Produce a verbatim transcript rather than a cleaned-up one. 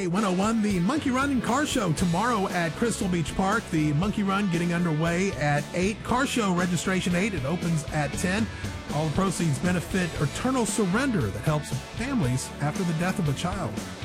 K one oh one, the Monkey Run and Car Show tomorrow at Crystal Beach Park. The Monkey Run getting underway at eight. Car Show registration eight. It opens at ten. All the proceeds benefit Eternal Surrender that helps families after the death of a child.